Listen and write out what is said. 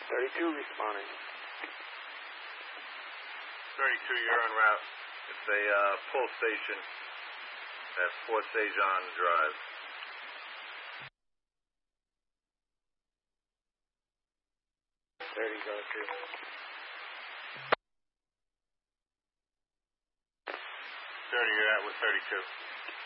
32 responding. 32, you're en route. It's a pull station at Fort St. John Drive. Go to. 30, you're at with 32.